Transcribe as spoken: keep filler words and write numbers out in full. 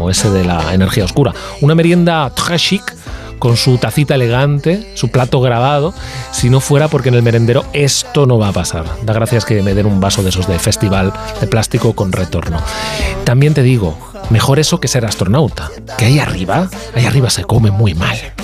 como ese de la energía oscura. Una merienda très chic, con su tacita elegante, su plato grabado, si no fuera porque en el merendero esto no va a pasar. Da gracias que me den un vaso de esos de festival de plástico con retorno. También te digo, mejor eso que ser astronauta, que ahí arriba, ahí arriba se come muy mal.